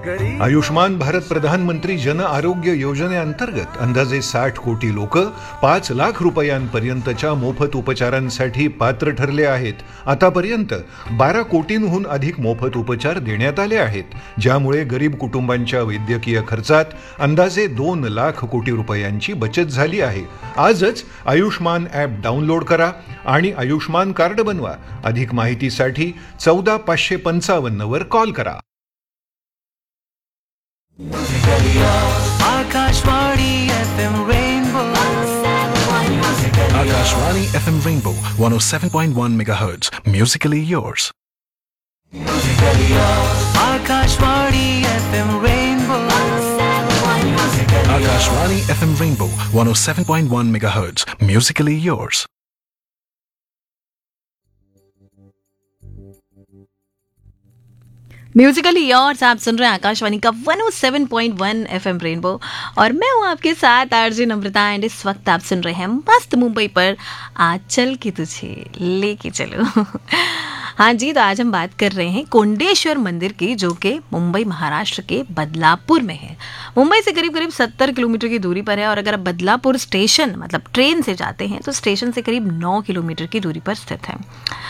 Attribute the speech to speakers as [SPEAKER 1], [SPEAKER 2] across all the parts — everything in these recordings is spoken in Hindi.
[SPEAKER 1] आयुष्मान भारत प्रधानमंत्री जन आरोग्य योजनेअंतर्गत अंदाजे 60 कोटी लोक 5 लाख रुपयांपर्यंतच्या मोफत उपचारांसाठी पात्र ठरले आहेत. आतापर्यंत 12 कोटींहून अधिक मोफत उपचार देण्यात आले आहेत, ज्यामुळे गरीब कुटुंबांच्या वैद्यकीय खर्चात अंदाजे 2 लाख कोटी रुपयांची बचत झाली आहे. आजच आयुष्मान ॲप डाउनलोड करा आणि आयुष्मान कार्ड बनवा. अधिक माहितीसाठी 14555 वर कॉल करा.
[SPEAKER 2] Akashvani FM Rainbow.
[SPEAKER 3] Akashvani FM Rainbow 107.1 MHz. Musically yours.
[SPEAKER 2] Akashwani FM Rainbow.
[SPEAKER 3] Akashvani FM Rainbow 107.1 MHz. Musically yours.
[SPEAKER 4] Musically yours आप सुन रहे हैं आकाशवाणी का 107.1 FM रेनबो और मैं हूँ आपके साथ आरजे नम्रता. एंड इस वक्त आप सुन रहे हैं मस्त मुंबई पर आज चल के तुझे लेके चलो. हाँ जी, तो आज हम बात कर रहे हैं कोंडेश्वर मंदिर की, जो कि मुंबई महाराष्ट्र के बदलापुर में है. मुंबई से करीब करीब 70 किलोमीटर की दूरी पर है और अगर आप बदलापुर स्टेशन मतलब ट्रेन से जाते हैं तो स्टेशन से करीब 9 किलोमीटर की दूरी पर स्थित है.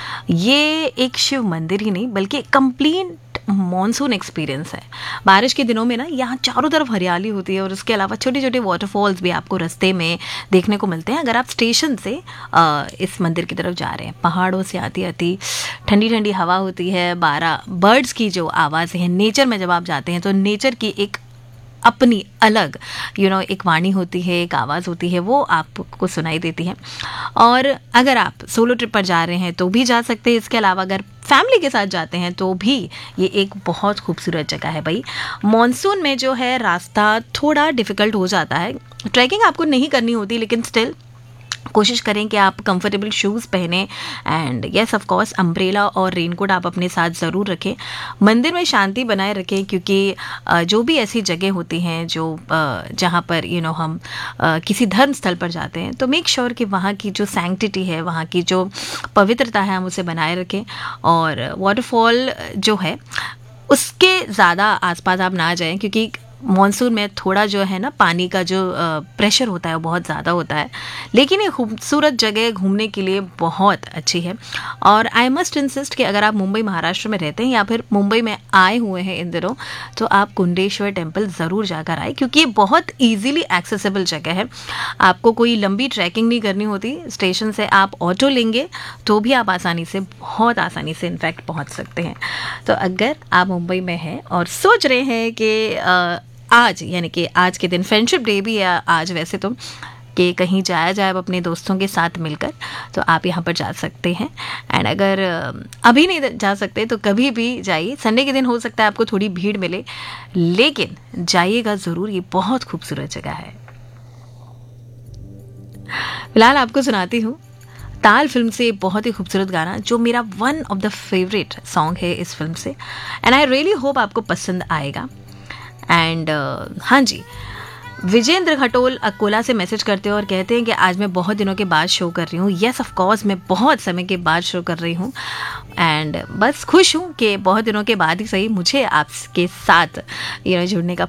[SPEAKER 4] ये एक शिव मंदिर ही नहीं बल्कि कंप्लीट मॉनसून एक्सपीरियंस है. बारिश के दिनों में ना यहाँ चारों तरफ हरियाली होती है और उसके अलावा छोटे छोटे वाटरफॉल्स भी आपको रास्ते में देखने को मिलते हैं. अगर आप स्टेशन से इस मंदिर की तरफ जा रहे हैं, पहाड़ों से आती आती ठंडी ठंडी हवा होती है, 12 बर्ड्स की जो आवाज़ें हैं, नेचर में जब आप जाते हैं तो नेचर की एक अपनी अलग एक वाणी होती है, एक आवाज़ होती है, वो आपको सुनाई देती है. और अगर आप सोलो ट्रिप पर जा रहे हैं तो भी जा सकते हैं. इसके अलावा अगर फैमिली के साथ जाते हैं तो भी ये एक बहुत खूबसूरत जगह है. भाई मॉनसून में जो है रास्ता थोड़ा डिफ़िकल्ट हो जाता है. ट्रैकिंग आपको नहीं करनी होती, लेकिन स्टिल कोशिश करें कि आप कंफर्टेबल शूज़ पहने and yes of course umbrella और रेनकोट आप अपने साथ ज़रूर रखें. मंदिर में शांति बनाए रखें, क्योंकि जो भी ऐसी जगह होती हैं जो जहाँ पर हम किसी धर्म स्थल पर जाते हैं तो मेक श्योर कि वहाँ की जो सैंक्टिटी है, वहाँ की जो पवित्रता है, हम उसे बनाए रखें. और वाटरफॉल जो है उसके ज़्यादा आसपास आप ना जाएं, क्योंकि मॉनसून में थोड़ा जो है ना पानी का जो प्रेशर होता है वो बहुत ज़्यादा होता है. लेकिन ये खूबसूरत जगह घूमने के लिए बहुत अच्छी है. और आई मस्ट इंसिस्ट कि अगर आप मुंबई महाराष्ट्र में रहते हैं या फिर मुंबई में आए हुए हैं इन दिनों, तो आप कुंडेश्वर टेम्पल ज़रूर जाकर आए, क्योंकि ये बहुत ईजीली एक्सेसिबल जगह है. आपको कोई लंबी ट्रैकिंग नहीं करनी होती. स्टेशन से आप ऑटो लेंगे तो भी आप बहुत आसानी से इनफैक्ट पहुँच सकते हैं. तो अगर आप मुंबई में हैं और सोच रहे हैं कि आज यानी कि आज के दिन फ्रेंडशिप डे भी है आज वैसे तो, कि कहीं जाया जाए अपने दोस्तों के साथ मिलकर, तो आप यहाँ पर जा सकते हैं. एंड अगर अभी नहीं जा सकते तो कभी भी जाइए. संडे के दिन हो सकता है आपको थोड़ी भीड़ मिले, लेकिन जाइएगा ज़रूर. ये बहुत खूबसूरत जगह है. फिलहाल आपको सुनाती हूँ ताल फिल्म से बहुत ही खूबसूरत गाना, जो मेरा one of the favourite song है इस फिल्म से. एंड आई रियली होप आपको पसंद आएगा. एंड हाँ जी, विजेंद्र खटोल अकोला से मैसेज करते हैं और कहते हैं कि आज मैं बहुत दिनों के बाद शो कर रही हूँ. येस ऑफ कोर्स, मैं बहुत समय के बाद शो कर रही हूँ एंड बस खुश हूँ कि बहुत दिनों के बाद ही सही मुझे आपके साथ जुड़ने का